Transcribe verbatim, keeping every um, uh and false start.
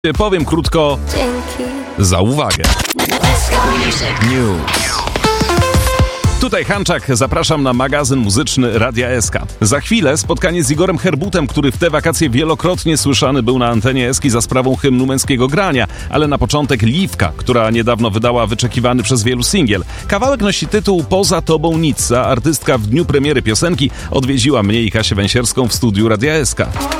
Powiem krótko, Dzięki. za uwagę. News. Tutaj Hanczak, zapraszam na magazyn muzyczny Radia S K. Za chwilę spotkanie z Igorem Herbutem, który w te wakacje wielokrotnie słyszany był na antenie Eski za sprawą hymnu męskiego grania, ale na początek Liwka, która niedawno wydała wyczekiwany przez wielu singiel. Kawałek nosi tytuł Poza tobą nic, a artystka w dniu premiery piosenki odwiedziła mnie i Kasię Węsierską w studiu Radia S K.